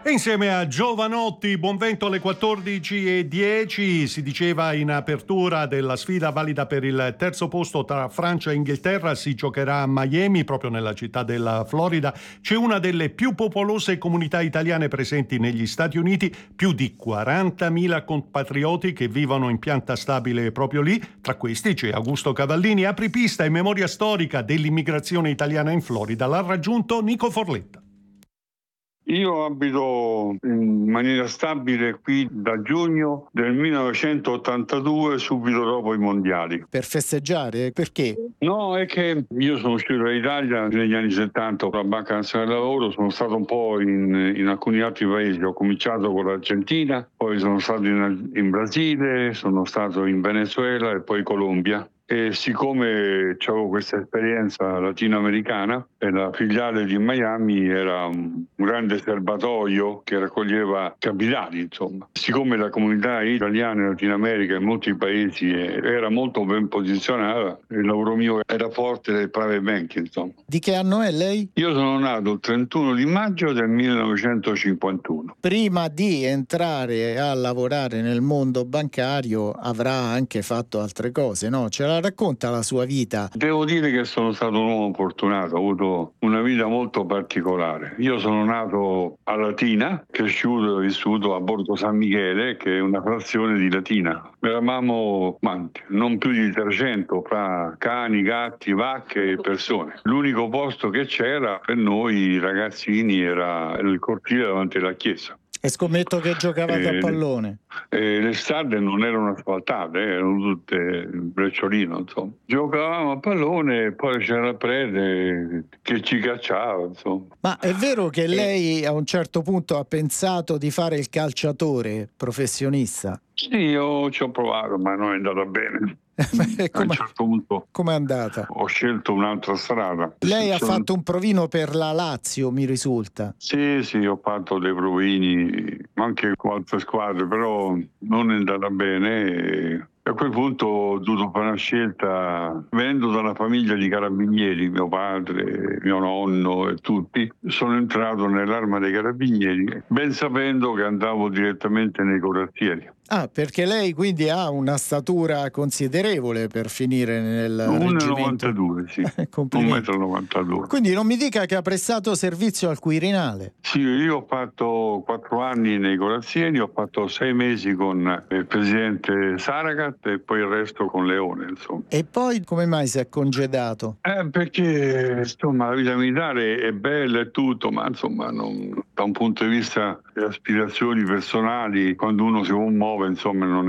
E insieme a Giovanotti, buon vento alle 14:10, si diceva in apertura della sfida valida per il terzo posto tra Francia e Inghilterra, si giocherà a Miami, proprio nella città della Florida. C'è una delle più popolose comunità italiane presenti negli Stati Uniti, più di 40.000 compatrioti che vivono in pianta stabile proprio lì. Tra questi c'è Augusto Cavallini, apripista e memoria storica dell'immigrazione italiana in Florida. L'ha raggiunto Nico Forletta. Io abito in maniera stabile qui da giugno del 1982, subito dopo i mondiali. Per festeggiare? Perché? No, è che io sono uscito dall'Italia negli anni 70 con la Banca Nazionale del Lavoro, sono stato un po' in alcuni altri paesi, ho cominciato con l'Argentina, poi sono stato in Brasile, sono stato in Venezuela e poi Colombia. E siccome avevo questa esperienza latinoamericana e la filiale di Miami era un grande serbatoio che raccoglieva capitali, insomma. Siccome la comunità italiana in Latino America e in molti paesi era molto ben posizionata, il lavoro mio era forte del private banking, insomma. Di che anno è lei? Io sono nato il 31 di maggio del 1951. Prima di entrare a lavorare nel mondo bancario avrà anche fatto altre cose, no? Ce la racconta la sua vita? Devo dire che sono stato un uomo fortunato, ho avuto una vita molto particolare. Io sono nato a Latina, cresciuto e vissuto a Borgo San Michele, che è una frazione di Latina. Eravamo non più di 300 fra cani, gatti, vacche e persone. L'unico posto che c'era per noi ragazzini era il cortile davanti alla chiesa. E scommetto che giocavate a pallone. Le strade non erano asfaltate, erano tutte brecciolino, insomma. Giocavamo a pallone e poi c'era il prete che ci cacciava, insomma. Ma è vero che lei a un certo punto ha pensato di fare il calciatore professionista? Sì, io ci ho provato, ma non è andata bene. A un certo punto com'è andata? Ho scelto un'altra strada. Lei ha fatto un provino per la Lazio, mi risulta. Sì, ho fatto dei provini anche con altre squadre, però non è andata bene e a quel punto ho dovuto fare una scelta. Venendo dalla famiglia di carabinieri, mio padre, mio nonno e tutti, sono entrato nell'Arma dei Carabinieri, ben sapendo che andavo direttamente nei corazzieri. Ah, perché lei quindi ha una statura considerevole per finire nel reggimento. 1,92 sì. 1,92 m. Quindi non mi dica che ha prestato servizio al Quirinale. Sì, io ho fatto 4 anni nei corazzieri, ho fatto 6 mesi con il presidente Saragat e poi il resto con Leone, insomma. E poi come mai si è congedato? Perché insomma la vita militare è bella e tutto, ma insomma da un punto di vista delle aspirazioni personali, quando uno si muove, insomma non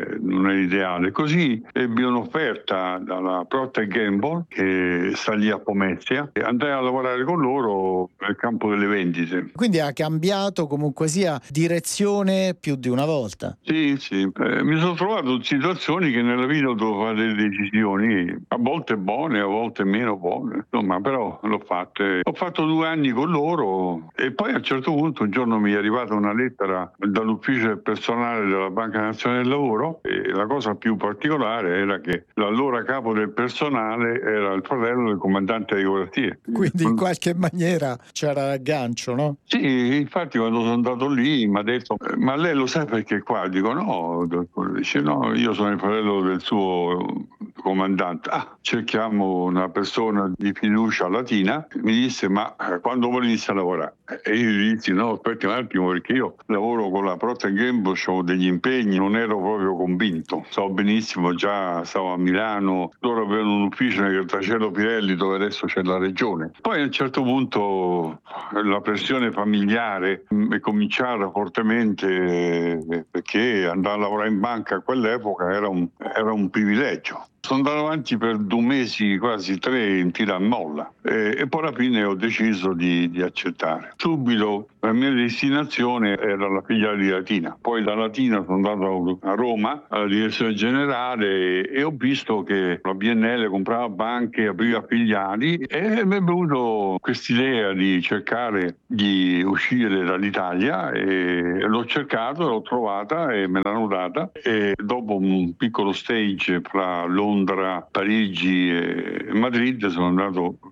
è ideale. Così ebbi un'offerta dalla Procter & Gamble, che sta lì a Pomezia, e andai a lavorare con loro nel campo delle vendite. Quindi ha cambiato comunque sia direzione più di una volta? Sì. Mi sono trovato in situazioni che nella vita dovevo fare delle decisioni, a volte buone, a volte meno buone, insomma, però l'ho fatte. Ho fatto 2 anni con loro e poi a un certo punto un giorno mi è arrivata una lettera dall'ufficio del personale della Banca Nazionale del Lavoro e la cosa più particolare era che l'allora capo del personale era il fratello del comandante dei corazzieri. Quindi in qualche maniera c'era l'aggancio, no? Sì, infatti quando sono andato lì mi ha detto: ma lei lo sa perché è qua? Dico no, dice no, io sono il fratello del suo comandante. Cerchiamo una persona di fiducia latina. Mi disse: ma quando vuole iniziare a lavorare? E io gli dissi: no, aspetti un attimo, perché io lavoro con la Procter & Gamble, ho degli impegni, non ero proprio convinto. So benissimo, già stavo a Milano, loro avevano un ufficio nel Grattacielo Pirelli dove adesso c'è la regione. Poi a un certo punto la pressione familiare è cominciata fortemente, perché andare a lavorare in banca a quell'epoca era un privilegio. Sono andato avanti per 2 mesi, quasi 3, in tira a molla e poi alla fine ho deciso di accettare. Subito la mia destinazione era la filiale di Latina, poi da Latina sono andato a Roma alla direzione generale e ho visto che la BNL comprava banche, apriva filiali e mi è venuto quest'idea di cercare di uscire dall'Italia e l'ho cercato, l'ho trovata e me l'hanno data e dopo un piccolo stage fra Londra, Parigi e Madrid sono andato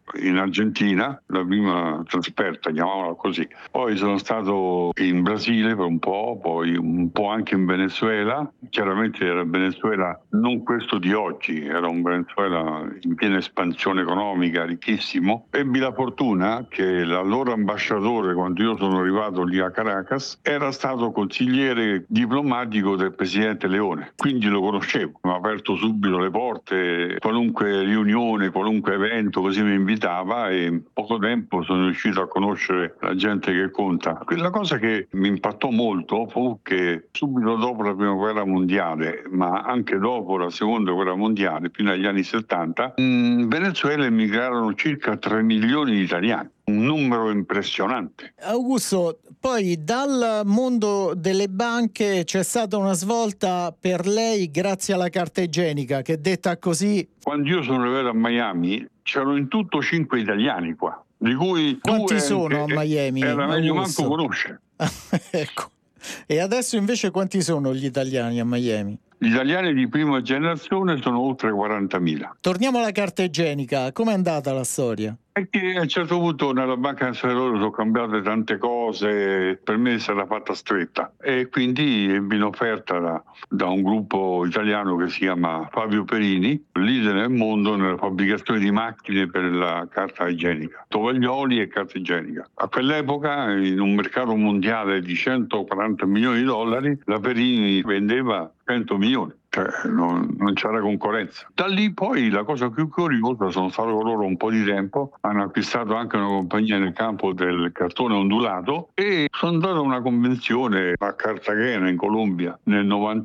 in Argentina, la prima trasferta, chiamiamola così. Poi sono stato in Brasile per un po', poi un po' anche in Venezuela. Chiaramente era il Venezuela non questo di oggi, era un Venezuela in piena espansione economica, ricchissimo. Ebbi la fortuna che l'allora ambasciatore, quando io sono arrivato lì a Caracas, era stato consigliere diplomatico del presidente Leone, quindi lo conoscevo, mi ha aperto subito le porte, qualunque riunione, qualunque evento, così mi invitava, e in poco tempo sono riuscito a conoscere la gente che conta. Quella cosa che mi impattò molto fu che subito dopo la prima guerra mondiale, ma anche dopo la seconda guerra mondiale, fino agli anni 70, in Venezuela emigrarono circa 3 milioni di italiani. Un numero impressionante. Augusto, poi dal mondo delle banche c'è stata una svolta per lei grazie alla carta igienica, che detta così... Quando io sono arrivato a Miami c'erano in tutto 5 italiani qua, di cui quanti sono a Miami? Era meglio manco conoscere. Ecco. E adesso invece quanti sono gli italiani a Miami? Gli italiani di prima generazione sono oltre 40.000. Torniamo alla carta igienica, com'è andata la storia? È che a un certo punto nella Banca Nazionale sono cambiate tante cose, per me si era fatta stretta, e quindi ebbi un'offerta da un gruppo italiano che si chiama Fabio Perini, leader nel mondo nella fabbricazione di macchine per la carta igienica, tovaglioli e carta igienica. A quell'epoca, in un mercato mondiale di 140 milioni di dollari, la Perini vendeva 100 milioni. Cioè, non c'era concorrenza. Da lì poi la cosa più curiosa, sono stato con loro un po' di tempo, hanno acquistato anche una compagnia nel campo del cartone ondulato e sono andato a una convenzione a Cartagena in Colombia nel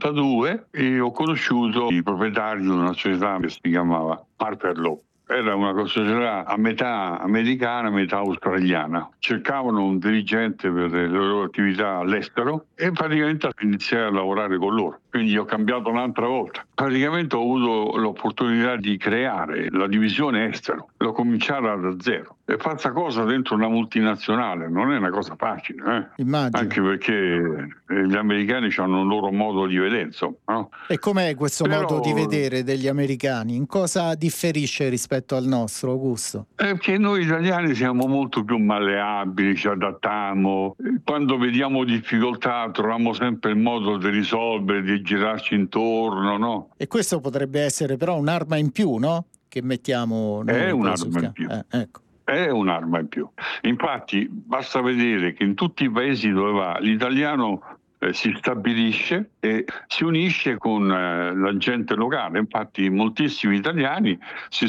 92 e ho conosciuto il proprietario di una società che si chiamava Harper Law. Era una società a metà americana, a metà australiana. Cercavano un dirigente per le loro attività all'estero e praticamente iniziai a lavorare con loro. Quindi ho cambiato un'altra volta. Praticamente ho avuto l'opportunità di creare la divisione estero. L'ho cominciata da zero. E fare questa cosa dentro una multinazionale non è una cosa facile. Immagino. Anche perché gli americani hanno un loro modo di vedere, insomma, no? E com'è questo modo di vedere degli americani? In cosa differisce rispetto al nostro, Augusto? Perché noi italiani siamo molto più malleabili, ci adattiamo. Quando vediamo difficoltà troviamo sempre il modo di risolvere, di girarci intorno, no? E questo potrebbe essere però un'arma in più, no? Che mettiamo noi. È un'arma in più. Ecco. È un'arma in più. Infatti basta vedere che in tutti i paesi dove va l'italiano si stabilisce e si unisce con la gente locale. Infatti moltissimi italiani si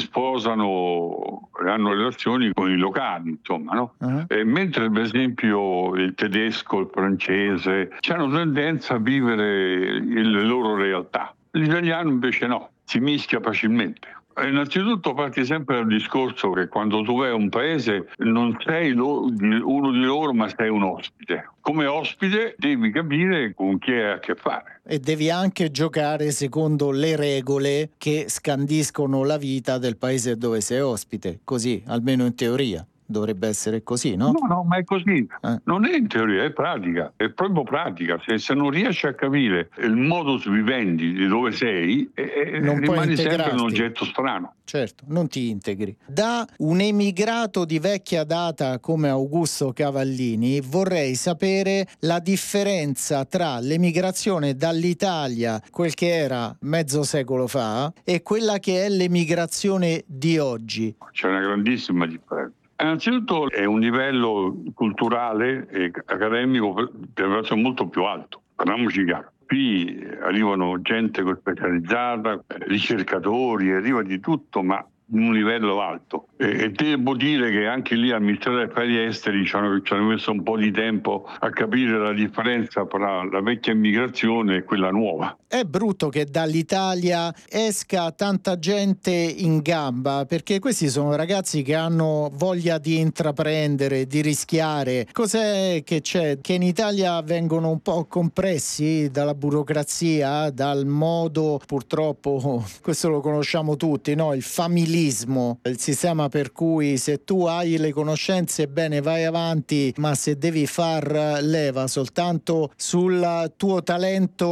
sposano e hanno relazioni con i locali, insomma, no? Mentre per esempio il tedesco, il francese hanno tendenza a vivere le loro realtà. L'italiano invece no, si mischia facilmente. Innanzitutto parti sempre dal discorso che quando tu vai a un paese non sei uno di loro, ma sei un ospite. Come ospite devi capire con chi hai a che fare. E devi anche giocare secondo le regole che scandiscono la vita del paese dove sei ospite, così, almeno in teoria. Dovrebbe essere così, no? No, ma è così. Non è in teoria, è pratica. È proprio pratica. Se non riesci a capire il modus vivendi di dove sei, non rimani sempre un oggetto strano. Certo, non ti integri. Da un emigrato di vecchia data come Augusto Cavallini vorrei sapere la differenza tra l'emigrazione dall'Italia, quel che era mezzo secolo fa, e quella che è l'emigrazione di oggi. C'è una grandissima differenza. Innanzitutto è un livello culturale e accademico molto più alto, parliamoci chiaro. Qui arrivano gente specializzata, ricercatori, arriva di tutto, ma in un livello alto. E devo dire che anche lì al Ministero degli Affari Esteri ci hanno messo un po' di tempo a capire la differenza tra la vecchia immigrazione e quella nuova. È brutto che dall'Italia esca tanta gente in gamba, perché questi sono ragazzi che hanno voglia di intraprendere, di rischiare. Cos'è che c'è? Che in Italia vengono un po' compressi dalla burocrazia, dal modo, purtroppo, questo lo conosciamo tutti, no? Il familismo, il sistema per cui se tu hai le conoscenze bene vai avanti, ma se devi far leva soltanto sul tuo talento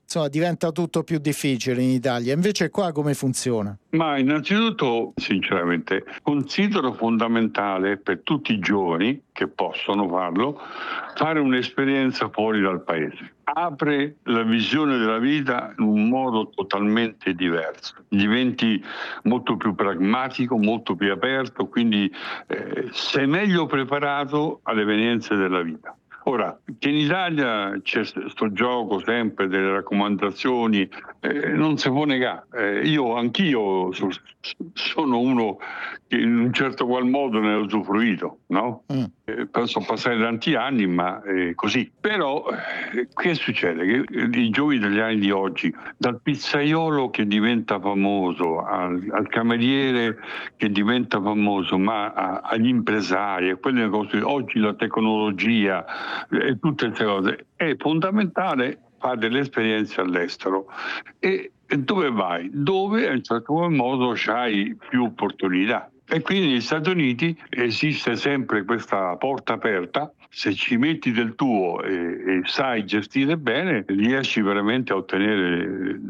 insomma diventa tutto più difficile in Italia. Invece qua come funziona? Ma innanzitutto, sinceramente, considero fondamentale per tutti i giovani che possono farlo, fare un'esperienza fuori dal paese. Apre la visione della vita in un modo totalmente diverso, diventi molto più pragmatico, molto più aperto, quindi sei meglio preparato alle evenienze della vita. Ora, che in Italia c'è sto gioco sempre delle raccomandazioni, non si può negare. Anch'io sono uno che in un certo qual modo ne ha usufruito, no? Sono passati tanti anni, ma così. Però che succede? Che i giovani italiani di oggi, dal pizzaiolo che diventa famoso, al cameriere che diventa famoso, ma agli impresari, a quelle cose, oggi la tecnologia e tutte queste cose, è fondamentale fare delle esperienze all'estero. E dove vai? Dove a un certo modo c'hai più opportunità. E quindi negli Stati Uniti esiste sempre questa porta aperta, se ci metti del tuo e sai gestire bene, riesci veramente a ottenere